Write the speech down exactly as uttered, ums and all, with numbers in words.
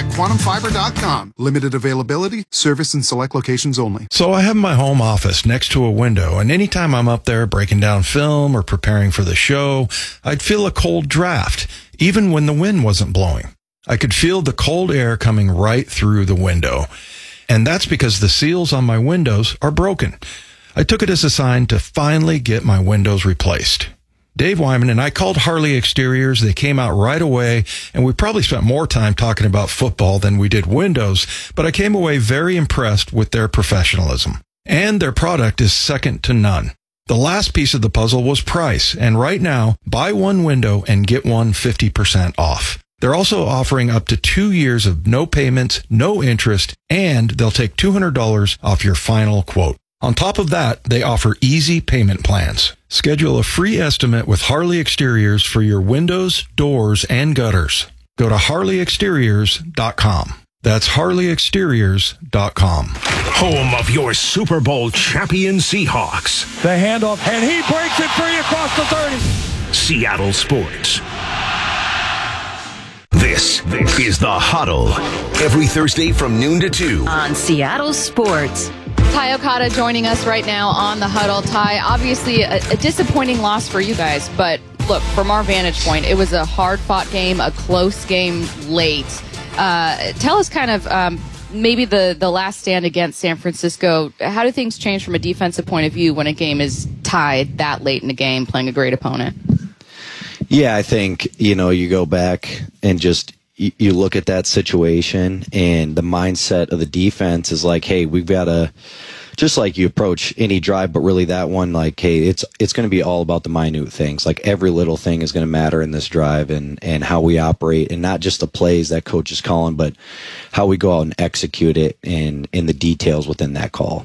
at quantum fiber dot com. Limited availability, service in select locations only. So I have my home office next to a window, and anytime I'm up there breaking down film or preparing for the show, I'd feel a cold draft, even when the wind wasn't blowing. I could feel the cold air coming right through the window. And that's because the seals on my windows are broken. I took it as a sign to finally get my windows replaced. Dave Wyman and I called Harley Exteriors. They came out right away, and we probably spent more time talking about football than we did windows, but I came away very impressed with their professionalism. And their product is second to none. The last piece of the puzzle was price, and right now, buy one window and get one fifty percent off. They're also offering up to two years of no payments, no interest, and they'll take two hundred dollars off your final quote. On top of that, they offer easy payment plans. Schedule a free estimate with Harley Exteriors for your windows, doors, and gutters. Go to harley exteriors dot com. That's harley exteriors dot com. Home of your Super Bowl champion Seahawks. The handoff, and he breaks it free across the thirty. Seattle Sports. This, this is The Huddle. Every Thursday from noon to two. On Seattle Sports. Ty Okada joining us right now on The Huddle. Ty, obviously a, a disappointing loss for you guys, but look, from our vantage point, it was a hard-fought game, a close game late. Uh, tell us kind of um, maybe the, the last stand against San Francisco. How do things change from a defensive point of view when a game is tied that late in the game, playing a great opponent? Yeah, I think, you know, you go back and just you, you look at that situation, and the mindset of the defense is like, hey, we've got to, just like you approach any drive, but really that one, like, hey, it's it's going to be all about the minute things. Like every little thing is going to matter in this drive, and, and how we operate, and not just the plays that coach is calling, but how we go out and execute it, and in the details within that call.